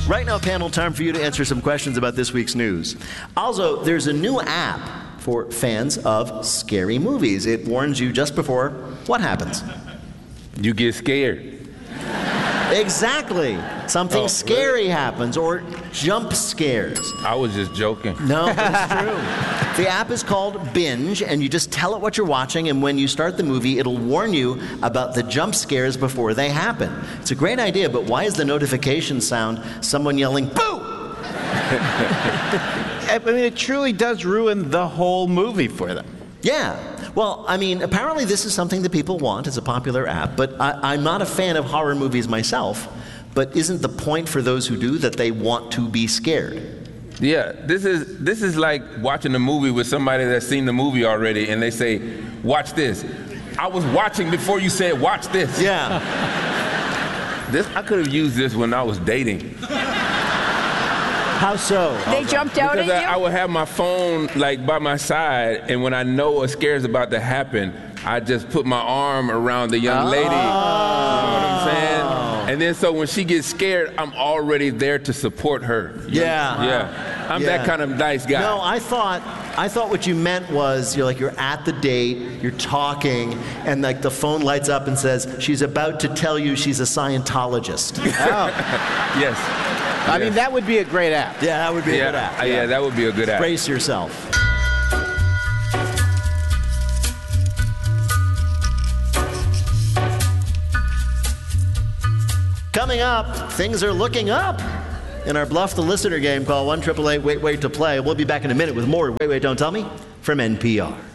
Right now, panel, time for you to answer some questions about this week's news. Also, there's a new app for fans of scary movies. It warns you just before what happens. You get scared. Exactly. Something scary happens, or jump scares. I was just joking. No, that's true. The app is called Binge, and you just tell it what you're watching, and when you start the movie, it'll warn you about the jump scares before they happen. It's a great idea, but why is the notification sound someone yelling, "Boo!" I mean, it truly does ruin the whole movie for them. Yeah. Well, I mean, apparently this is something that people want. It's a popular app, but I'm not a fan of horror movies myself. But isn't the point for those who do that they want to be scared? Yeah, this is like watching a movie with somebody that's seen the movie already, and they say, "Watch this." I was watching before you said, "Watch this." Yeah. I could have used this when I was dating. How so? They jumped out at Because you? I would have my phone like by my side, and when I know a scare is about to happen, I just put my arm around the young lady. You know what I'm saying? And then so when she gets scared, I'm already there to support her. Yeah. Yeah. I'm that kind of nice guy. No, I thought what you meant was you're at the date, you're talking, and like the phone lights up and says she's about to tell you she's a Scientologist. Yes. I mean, that would be a great app. Yeah, that would be a good app. Yeah, that would be a good app. Brace yourself. Coming up, things are looking up in our Bluff the Listener game. Call 1-888-WAIT-WAIT to play. We'll be back in a minute with more Wait, Wait, Don't Tell Me from NPR.